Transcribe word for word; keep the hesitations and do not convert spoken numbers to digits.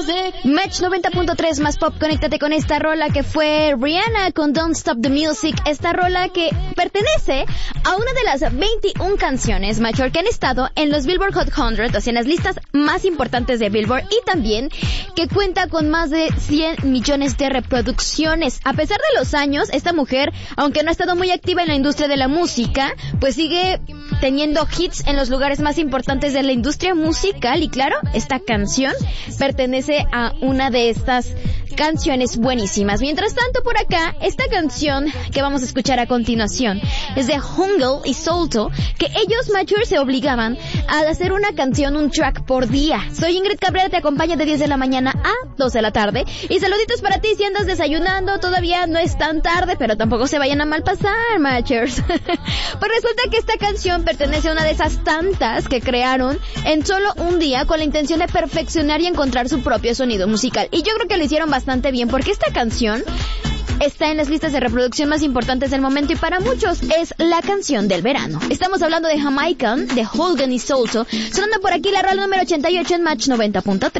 Match noventa punto tres más pop, conéctate con esta rola que fue Rihanna con Don't Stop the Music. Esta rola que pertenece a una de las veintiuna canciones, Mayor, que han estado en los Billboard Hot cien, o sea, en las listas más importantes de Billboard, y también que cuenta con más de cien millones de reproducciones. A pesar de los años, esta mujer, aunque no ha estado muy activa en la industria de la música, pues sigue teniendo hits en los lugares más importantes de la industria musical. Y claro, esta canción pertenece a una de estas canciones buenísimas. Mientras tanto, por acá, esta canción que vamos a escuchar a continuación es de Jungle y Solto, que ellos, Mature, se obligaban a hacer una canción, un track por día. Soy Ingrid Cabrera, te acompaña de diez de la mañana a dos de la tarde. Y saluditos para ti si andas desayunando. Todavía no es tan tarde, pero tampoco se vayan a mal pasar, Matchers. Pues resulta que esta canción pertenece a una de esas tantas que crearon en solo un día con la intención de perfeccionar y encontrar su propio sonido musical. Y yo creo que lo hicieron bastante bien, porque esta canción está en las listas de reproducción más importantes del momento y para muchos es la canción del verano. Estamos hablando de Jamaican, de Holgan y Solto, sonando por aquí la rola número ochenta y ocho en Match noventa punto tres.